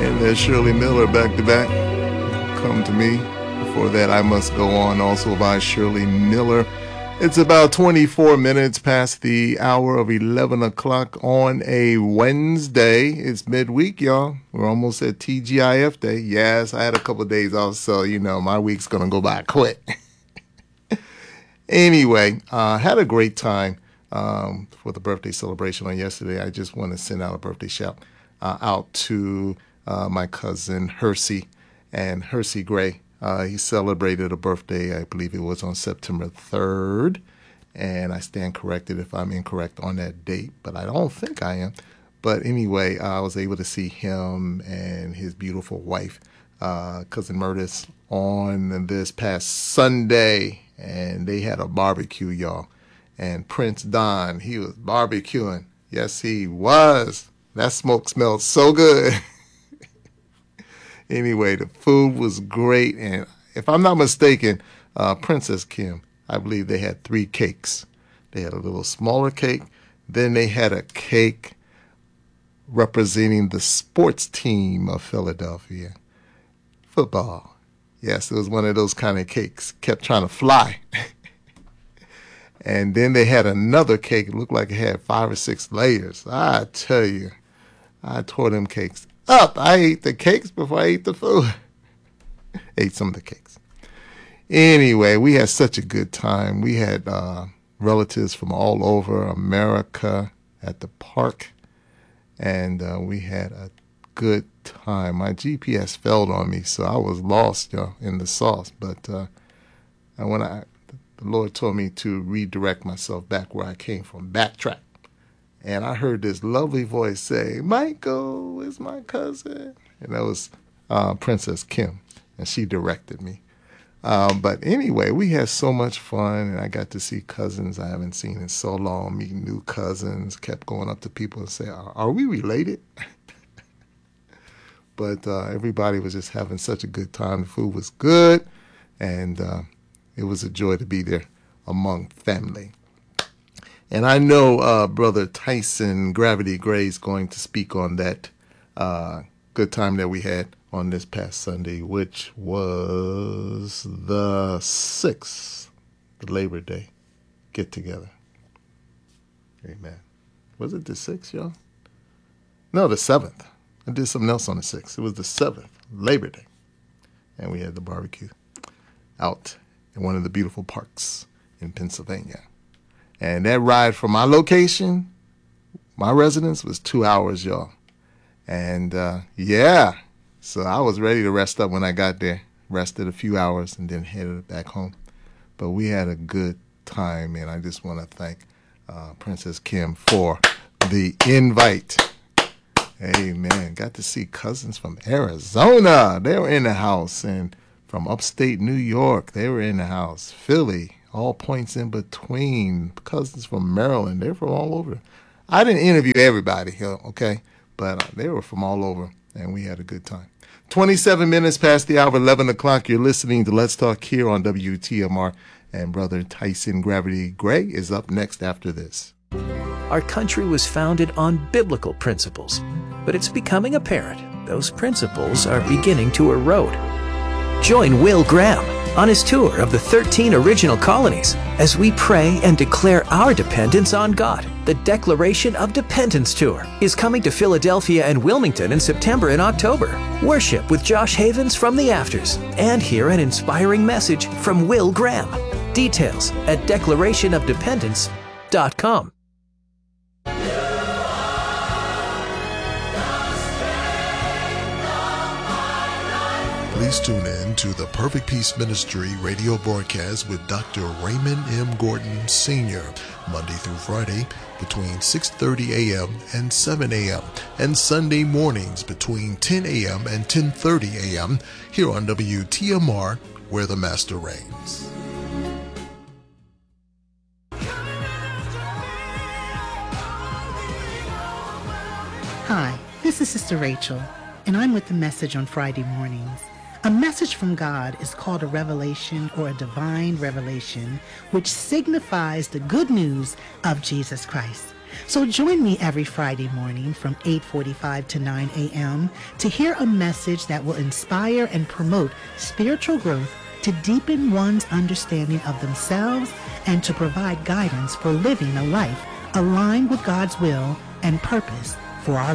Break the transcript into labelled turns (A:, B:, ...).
A: And there's Shirley Miller back to back. Come to Me. Before that, I Must Go On, also by Shirley Miller. It's about 24 minutes past the hour of 11 o'clock on a Wednesday. It's midweek, y'all. We're almost at TGIF Day. Yes, I had a couple of days off, so, my week's going to go by quick. Anyway, had a great time for the birthday celebration on yesterday. I just want to send out a birthday shout out to my cousin Hersey and Hersey Gray. He celebrated a birthday, I believe it was on September 3rd, and I stand corrected if I'm incorrect on that date, but I don't think I am. But anyway, I was able to see him and his beautiful wife, Cousin Murtis, on this past Sunday, and they had a barbecue, y'all. And Prince Don, he was barbecuing. Yes, he was. That smoke smelled so good. Anyway, the food was great, and if I'm not mistaken, Princess Kim, I believe they had 3 cakes. They had a little smaller cake, then they had a cake representing the sports team of Philadelphia. Football. Yes, it was one of those kind of cakes. Kept trying to fly. And then they had another cake. It looked like it had 5 or 6 layers. I tell you, I tore them cakes up. I ate the cakes before I ate the food. Ate some of the cakes. Anyway, we had such a good time. We had relatives from all over America at the park, and we had a good time. My GPS failed on me, so I was lost, in the sauce. But the Lord told me to redirect myself back where I came from, backtrack. And I heard this lovely voice say, "Michael is my cousin." And that was Princess Kim, and she directed me. But anyway, we had so much fun, and I got to see cousins I haven't seen in so long, meeting new cousins, kept going up to people and say, "Are we related?" But everybody was just having such a good time. The food was good, and it was a joy to be there among family. And I know Brother Tyson Gravity Gray is going to speak on that good time that we had on this past Sunday, which was the 6th, the Labor Day get-together. Amen. Was it the 6th, y'all? No, the 7th. I did something else on the 6th. It was the 7th, Labor Day. And we had the barbecue out in one of the beautiful parks in Pennsylvania. And that ride from my location, my residence, was 2 hours, y'all. And, so I was ready to rest up when I got there. Rested a few hours and then headed back home. But we had a good time, and I just want to thank Princess Kim for the invite. Amen. Got to see cousins from Arizona. They were in the house. And from upstate New York, they were in the house. Philly. All points in between. Cousins from Maryland. They're from all over. I didn't interview everybody, okay? But they were from all over, and we had a good time. 27 minutes past the hour, 11 o'clock. You're listening to Let's Talk here on WTMR. And Brother Tyson Gravity Gray is up next after this.
B: Our country was founded on biblical principles, but it's becoming apparent those principles are beginning to erode. Join Will Graham on his tour of the 13 original colonies as we pray and declare our dependence on God. The Declaration of Dependence Tour is coming to Philadelphia and Wilmington in September and October. Worship with Josh Havens from the Afters and hear an inspiring message from Will Graham. Details at declarationofdependence.com.
C: Please tune in to the Perfect Peace Ministry radio broadcast with Dr. Raymond M. Gordon Sr., Monday through Friday between 6:30 a.m. and 7 a.m. and Sunday mornings between 10 a.m. and 10:30 a.m. here on WTMR, where the Master reigns.
D: Hi, this is Sister Rachel, and I'm with the Message on Friday mornings. A message from God is called a revelation or a divine revelation, which signifies the good news of Jesus Christ. So join me every Friday morning from 8:45 to 9 a.m. to hear a message that will inspire and promote spiritual growth, to deepen one's understanding of themselves, and to provide guidance for living a life aligned with God's will and purpose for our